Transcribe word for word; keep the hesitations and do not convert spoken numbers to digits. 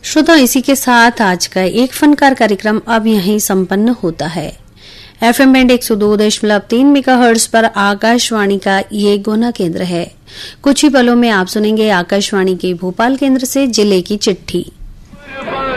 श्रोता, इसी के साथ आज का एक फनकार कार्यक्रम अब यहीं संपन्न होता है। एफएम बैंड एक सौ दो दशमलव तीन मेगाहर्ट्ज पर आकाशवाणी का ये गुना केंद्र है। कुछ ही पलों में आप सुनेंगे आकाशवाणी के भोपाल केंद्र से जिले की चिट्ठी।